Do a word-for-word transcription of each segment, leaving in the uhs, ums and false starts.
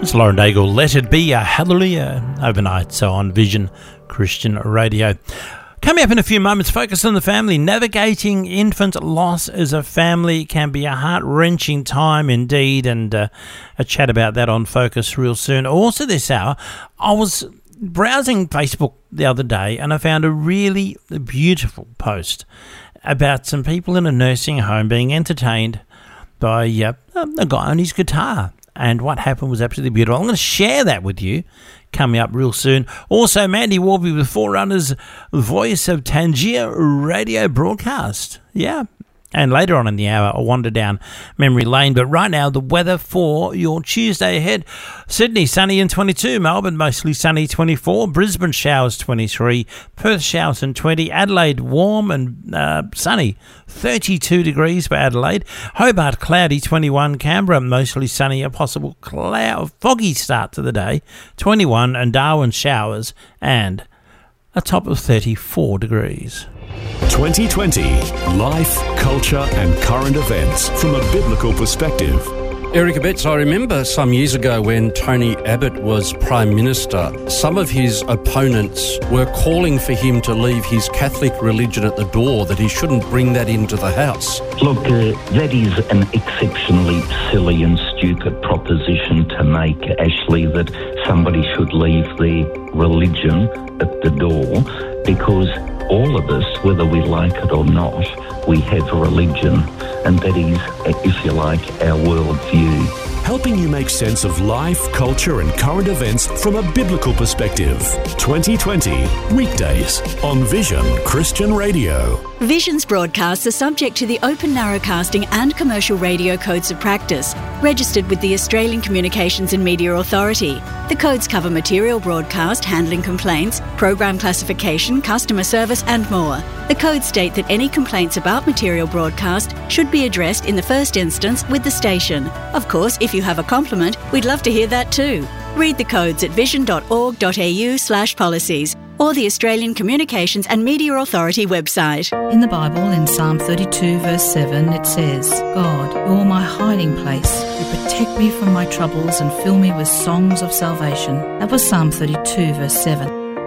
It's Lauren Daigle. Let it be a hallelujah overnight, so on Vision Christian Radio. Coming up in a few moments, focus on the family. Navigating infant loss as a family can be a heart-wrenching time indeed, and uh, a chat about that on Focus real soon. Also this hour, I was browsing Facebook the other day and I found a really beautiful post about some people in a nursing home being entertained by uh, a guy on his guitar. And what happened was absolutely beautiful. I'm going to share that with you coming up real soon. Also, Mandy Warby with Forerunners, voice of Tangier radio broadcast. Yeah. And later on in the hour, I'll wander down memory lane. But right now, the weather for your Tuesday ahead. Sydney, sunny and twenty-two. Melbourne, mostly sunny, twenty-four. Brisbane, showers, twenty-three. Perth, showers and twenty. Adelaide, warm and uh, sunny, thirty-two degrees for Adelaide. Hobart, cloudy, twenty-one. Canberra, mostly sunny, a possible cloud, foggy start to the day, twenty-one. And Darwin, showers and a top of thirty-four degrees. twenty twenty, life, culture and current events from a biblical perspective. Erica Betts, I remember some years ago when Tony Abbott was Prime Minister, some of his opponents were calling for him to leave his Catholic religion at the door, that he shouldn't bring that into the House. Look, uh, that is an exceptionally silly and stupid proposition to make, Ashley, that somebody should leave their religion at the door, because all of us, whether we like it or not, we have a religion, and that is, if you like, our worldview. Helping you make sense of life, culture and current events from a biblical perspective. twenty twenty, weekdays on Vision Christian Radio. Vision's broadcasts are subject to the Open Narrowcasting and Commercial Radio Codes of Practice, registered with the Australian Communications and Media Authority. The codes cover material broadcast, handling complaints, program classification, customer service and more. The codes state that any complaints about material broadcast should be addressed in the first instance with the station. Of course, if you have a compliment, we'd love to hear that too. Read the codes at vision.org.au slash policies or the Australian Communications and Media Authority website. In the Bible, in Psalm thirty-two verse seven, it says, God, you're my hiding place. You protect me from my troubles and fill me with songs of salvation. That was Psalm thirty-two verse seven.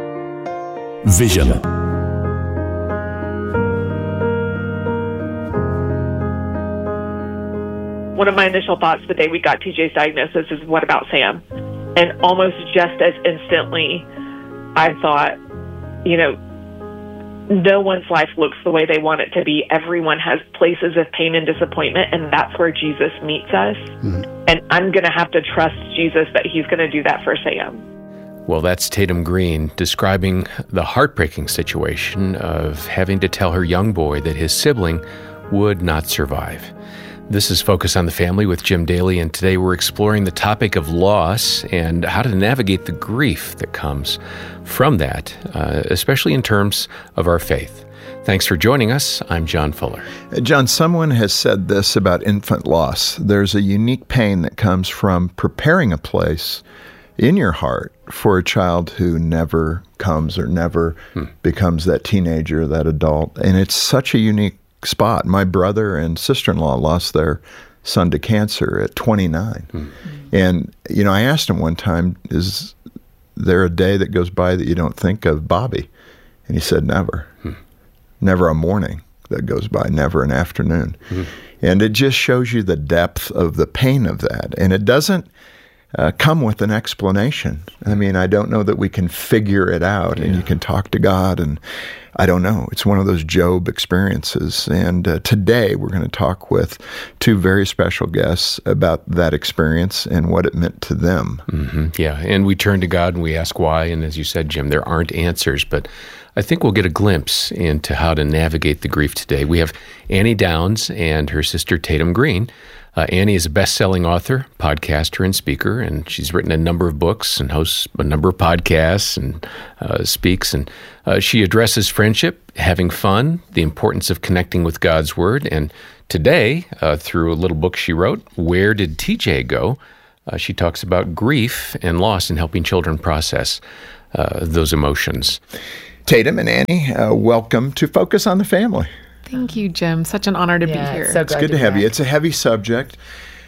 Vision. One of my initial thoughts the day we got T J's diagnosis is, what about Sam? And almost just as instantly, I thought, you know, no one's life looks the way they want it to be. Everyone has places of pain and disappointment, and that's where Jesus meets us. Mm-hmm. And I'm going to have to trust Jesus that he's going to do that for Sam. Well, that's Tatum Green describing the heartbreaking situation of having to tell her young boy that his sibling would not survive. This is Focus on the Family with Jim Daly, and today we're exploring the topic of loss and how to navigate the grief that comes from that, uh, especially in terms of our faith. Thanks for joining us. I'm John Fuller. John, someone has said this about infant loss. There's a unique pain that comes from preparing a place in your heart for a child who never comes or never hmm. becomes that teenager, that adult. And it's such a unique spot. My brother and sister-in-law lost their son to cancer at twenty-nine. Mm-hmm. And, you know, I asked him one time, is there a day that goes by that you don't think of Bobby? And he said, never. Mm-hmm. Never a morning that goes by, never an afternoon. Mm-hmm. And it just shows you the depth of the pain of that. And it doesn't uh, come with an explanation. I mean, I don't know that we can figure it out, yeah. and you can talk to God, and I don't know. It's one of those Job experiences. And uh, today we're going to talk with two very special guests about that experience and what it meant to them. Mm-hmm. Yeah, and we turn to God and we ask why. And as you said, Jim, there aren't answers, but I think we'll get a glimpse into how to navigate the grief today. We have Annie Downs and her sister Tatum Green. Uh, Annie is a best-selling author, podcaster, and speaker, and she's written a number of books and hosts a number of podcasts and uh, speaks. And uh, she addresses friendship, having fun, the importance of connecting with God's Word. And today, uh, through a little book she wrote, Where Did T J Go?, uh, she talks about grief and loss and helping children process uh, those emotions. Tatum and Annie, uh, welcome to Focus on the Family. Thank you, Jim. Such an honor to yeah, be here. It's, so it's good to, to have back. you. It's a heavy subject.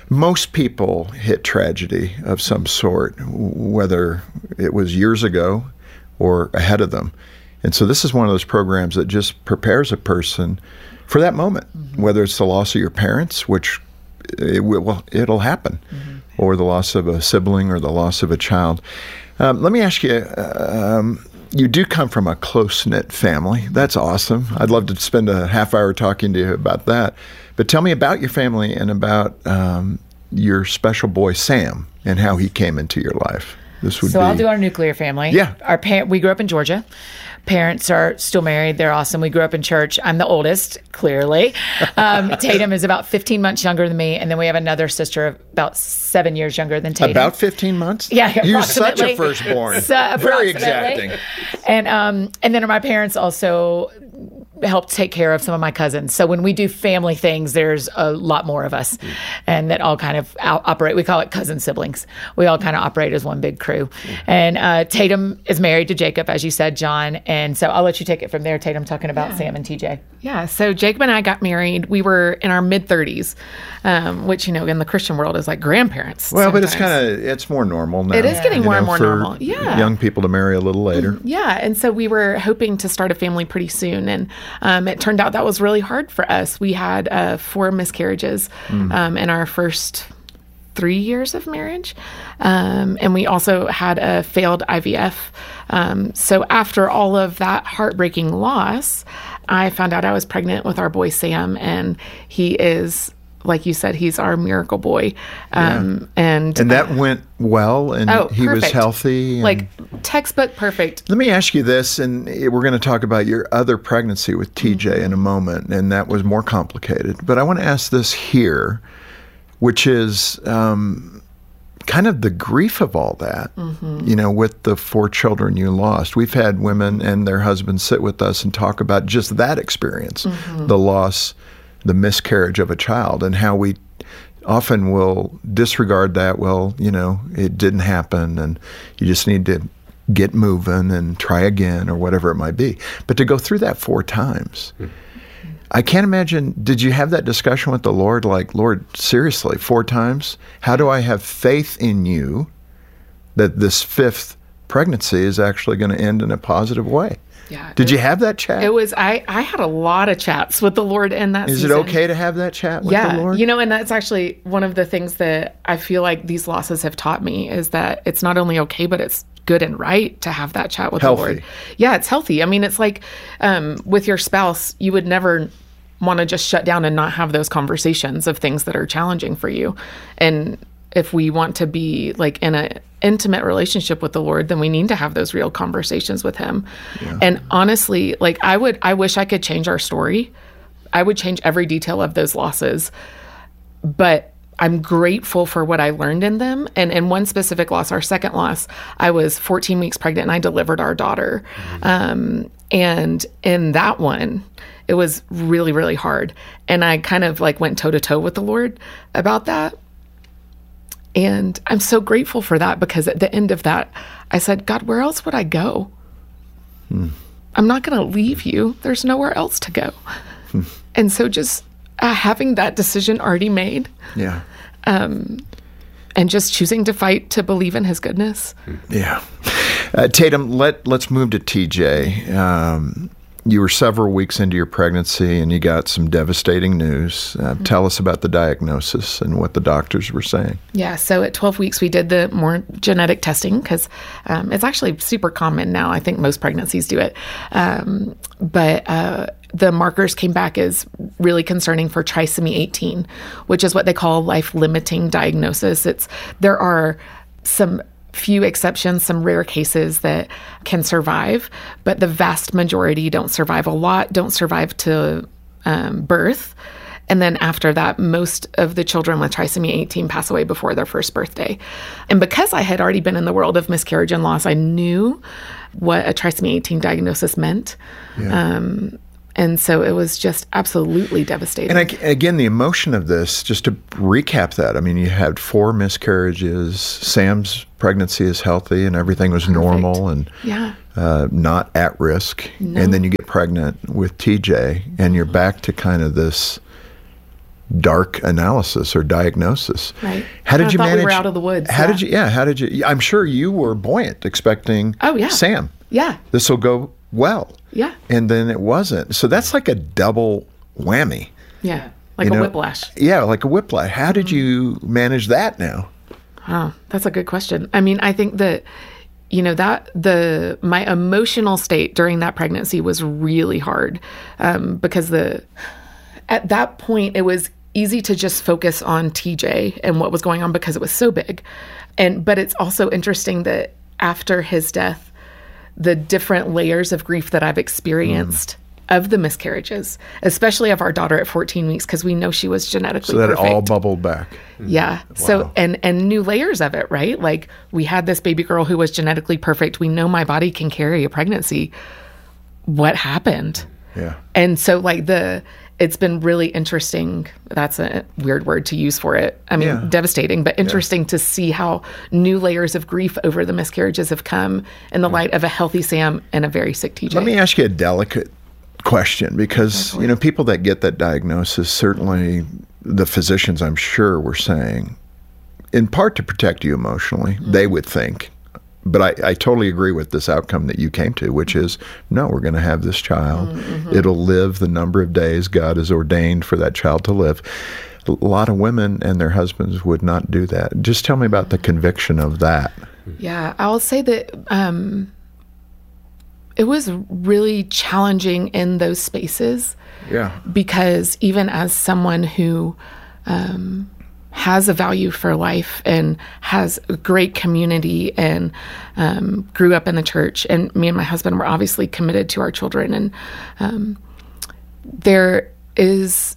Most people hit tragedy of some sort, whether it was years ago or ahead of them. And so this is one of those programs that just prepares a person for that moment, mm-hmm. whether it's the loss of your parents, which it will, it'll happen, mm-hmm. or the loss of a sibling or the loss of a child. Um, let me ask you, um, you do come from a close-knit family. That's awesome. I'd love to spend a half hour talking to you about that. But tell me about your family and about um, your special boy, Sam, and how he came into your life. This would so be... I'll do our nuclear family. Yeah. Our pa- we grew up in Georgia. Parents are still married. They're awesome. We grew up in church. I'm the oldest, clearly. Um, Tatum is about fifteen months younger than me. And then we have another sister about seven years younger than Tatum. About fifteen months? Yeah, You're such a firstborn. So, Very exacting. And, um, and then my parents also help take care of some of my cousins. So when we do family things, there's a lot more of us, and that all kind of out- operate. We call it cousin siblings. We all kind of operate as one big crew. And uh, Tatum is married to Jacob, as you said, John. And so I'll let you take it from there, Tatum, talking about yeah. Sam and T J. Yeah. So Jacob and I got married. We were in our mid thirties, um, which, you know, in the Christian world is like grandparents. Well, sometimes. but it's kind of, it's more normal now. It is getting you more know, and more for normal. Yeah. young people to marry a little later. Yeah. And so we were hoping to start a family pretty soon. And um, it turned out that was really hard for us. We had uh, four miscarriages mm. um, in our first three years of marriage. Um, and we also had a failed I V F. Um, so after all of that heartbreaking loss, I found out I was pregnant with our boy, Sam, and he is, like you said, he's our miracle boy. Um, yeah. And and that uh, went well, and oh, he perfect. was healthy. And like textbook perfect. Let me ask you this, and we're going to talk about your other pregnancy with T J mm-hmm. in a moment, and that was more complicated. But I want to ask this here, which is um, kind of the grief of all that, mm-hmm. you know, with the four children you lost. We've had women and their husbands sit with us and talk about just that experience, mm-hmm. the loss, the miscarriage of a child, and how we often will disregard that. Well, you know, it didn't happen, and you just need to get moving and try again, or whatever it might be. But to go through that four times, mm-hmm. I can't imagine, did you have that discussion with the Lord? Like, Lord, seriously, four times? How do I have faith in you that this fifth pregnancy is actually going to end in a positive way? Yeah. Did you have that chat? It was, I, I had a lot of chats with the Lord in that Is season. it okay to have that chat with yeah, the Lord? You know, and that's actually one of the things that I feel like these losses have taught me, is that it's not only okay, but it's good and right to have that chat with healthy. the Lord. Yeah, it's healthy. I mean, it's like um, with your spouse, you would never want to just shut down and not have those conversations of things that are challenging for you. And if we want to be like in an intimate relationship with the Lord, then we need to have those real conversations with him. Yeah. And honestly, like I would, I wish I could change our story. I would change every detail of those losses, but I'm grateful for what I learned in them. And in one specific loss, our second loss, I was fourteen weeks pregnant and I delivered our daughter. Mm-hmm. Um, and in that one, it was really, really hard. And I kind of like went toe to toe with the Lord about that. And I'm so grateful for that, because at the end of that, I said, God, where else would I go? Hmm. I'm not going to leave you. There's nowhere else to go. Hmm. And so just uh, having that decision already made. Yeah. Um, and just choosing to fight to believe in his goodness. Yeah. Uh, Tatum, let, let's move to T J. Um, you were several weeks into your pregnancy and you got some devastating news. Uh, mm-hmm. Tell us about the diagnosis and what the doctors were saying. Yeah, so at twelve weeks, we did the more genetic testing, because um, it's actually super common now. I think most pregnancies do it. Um, but uh, the markers came back as really concerning for trisomy eighteen, which is what they call life-limiting diagnosis. It's there are some few exceptions, some rare cases that can survive, but the vast majority don't survive. A lot don't survive to um, birth. And then after that, most of the children with trisomy eighteen pass away before their first birthday. And because I had already been in the world of miscarriage and loss, I knew what a trisomy eighteen diagnosis meant. Yeah. Um, And so it was just absolutely devastating. And I, again, the emotion of this, just to recap that, I mean, you had four miscarriages. Sam's pregnancy is healthy and everything was Perfect. normal and yeah. uh, not at risk. No. And then you get pregnant with T J and you're back to kind of this dark analysis or diagnosis. Right. How did I you thought manage? we were out of the woods. How yeah. did you? Yeah. How did you? I'm sure you were buoyant, expecting. Oh, yeah. Sam. Yeah. This will go well. Yeah. And then it wasn't. So that's like a double whammy. Yeah. Like You a know? whiplash. Yeah, like a whiplash. How did you manage that now? Oh, that's a good question. I mean, I think that, you know, that the my emotional state during that pregnancy was really hard um, because the at that point it was easy to just focus on T J and what was going on because it was so big. And but it's also interesting that after his death, the different layers of grief that I've experienced mm. of the miscarriages, especially of our daughter at fourteen weeks, because we know she was genetically So that perfect. it all bubbled back. Yeah. Wow. So, and, and new layers of it, right? Like we had this baby girl who was genetically perfect. We know my body can carry a pregnancy. What happened? Yeah. And so like the, it's been really interesting. That's a weird word to use for it. I mean, Yeah. devastating, but interesting Yeah. to see how new layers of grief over the miscarriages have come in the light of a healthy Sam and a very sick T J. Let me ask you a delicate question, because you know people that get that diagnosis, certainly the physicians, I'm sure, were saying, in part to protect you emotionally, mm-hmm. they would think. But I, I totally agree with this outcome that you came to, which is, no, we're going to have this child. Mm-hmm. It'll live the number of days God has ordained for that child to live. A lot of women and their husbands would not do that. Just tell me about the conviction of that. Yeah, I'll say that um, it was really challenging in those spaces. Yeah. Because even as someone who um, has a value for life and has a great community and um, grew up in the church, and me and my husband were obviously committed to our children, and um, there is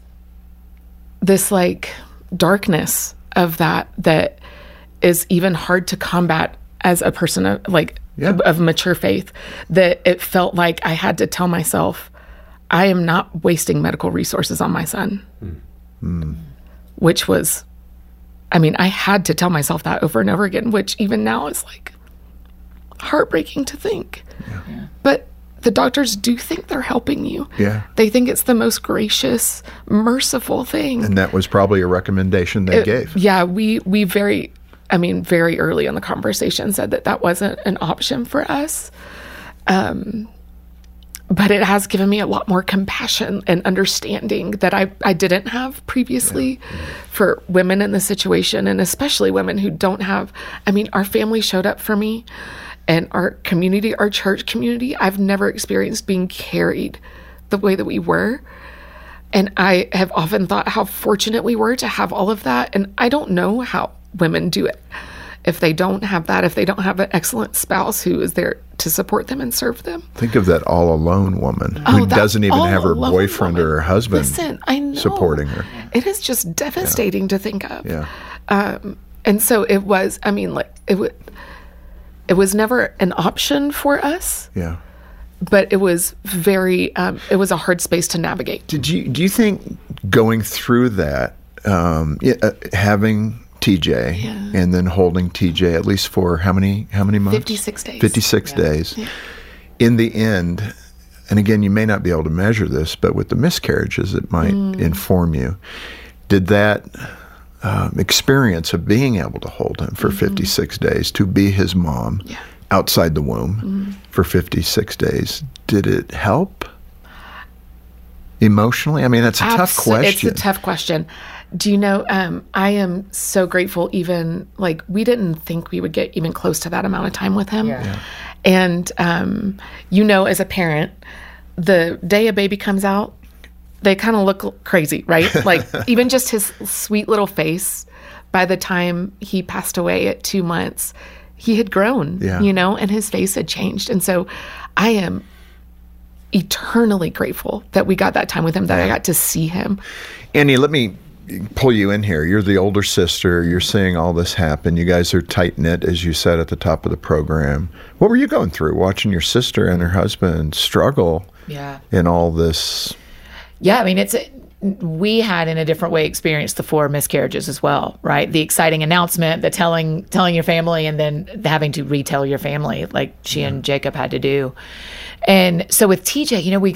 this like darkness of that that is even hard to combat as a person of like Yeah. of, of mature faith, that it felt like I had to tell myself, I am not wasting medical resources on my son, Mm. which was, I mean, I had to tell myself that over and over again, which even now is like heartbreaking to think. Yeah. But the doctors do think they're helping you. Yeah. They think it's the most gracious, merciful thing. And that was probably a recommendation they It- gave. Yeah, we, we very, I mean, very early in the conversation said that that wasn't an option for us. Um, but it has given me a lot more compassion and understanding that I, I didn't have previously yeah. for women in the situation, and especially women who don't have, I mean, our family showed up for me, and our community, our church community, I've never experienced being carried the way that we were. And I have often thought how fortunate we were to have all of that. And I don't know how women do it if they don't have that, if they don't have an excellent spouse who is there to support them and serve them. Think of that all alone woman Oh, who that doesn't even have her all-alone boyfriend woman. or her husband Listen, I know. supporting her. It is just devastating to think of. Yeah. Um, and so it was, I mean, like, it would, it was never an option for us. Yeah. But it was very, um, it was a hard space to navigate. Did you, do you think going through that, um, yeah, uh, having T J Yeah. and then holding T J at least for how many, how many months? fifty-six days. fifty-six Yeah. days. Yeah. In the end, and again, you may not be able to measure this, but with the miscarriages, it might Mm. inform you. Did that um, experience of being able to hold him for Mm-hmm. fifty-six days, to be his mom Yeah. outside the womb Mm-hmm. for fifty-six days, did it help emotionally? I mean, that's a tough Abso- question. It's a tough question. Do you know, um, I am so grateful, even like we didn't think we would get even close to that amount of time with him. Yeah. Yeah. And, um, you know, as a parent, the day a baby comes out, they kind of look crazy, right? Like even just his sweet little face, by the time he passed away at two months, he had grown, Yeah. you know, and his face had changed. And so I am eternally grateful that we got that time with him, that I got to see him. Annie, let me pull you in here. You're the older sister. You're seeing all this happen. You guys are tight-knit, as you said at the top of the program. What were you going through, watching your sister and her husband struggle Yeah. in all this? Yeah, I mean, it's we had in a different way experienced the four miscarriages as well, right? The exciting announcement, the telling telling your family, and then having to retell your family, like she and Jacob had to do. And so with T J, you know, we